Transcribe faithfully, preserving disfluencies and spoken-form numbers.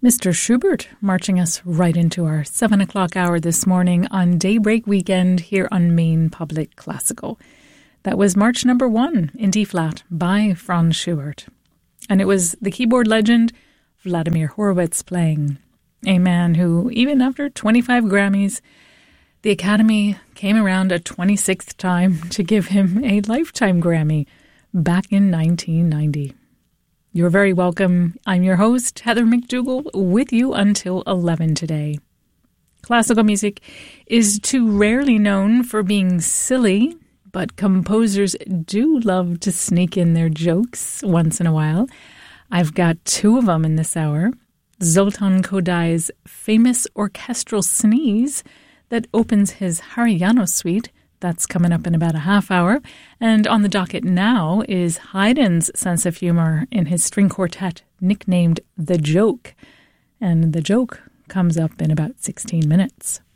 Mister Schubert marching us right into our seven o'clock hour this morning on Daybreak Weekend here on Maine Public Classical. That was March number one in D-flat by Franz Schubert. And it was the keyboard legend Vladimir Horowitz playing, a man who, even after twenty-five Grammys, the Academy came around a twenty-sixth time to give him a Lifetime Grammy back in nineteen ninety. You're very welcome. I'm your host, Heather McDougall, with you until eleven today. Classical music is too rarely known for being silly, but composers do love to sneak in their jokes once in a while. I've got two of them in this hour. Zoltan Kodai's famous orchestral sneeze that opens his Haryana suite. That's coming up in about a half hour. And on the docket now is Haydn's sense of humor in his string quartet, nicknamed The Joke. And The Joke comes up in about sixteen minutes.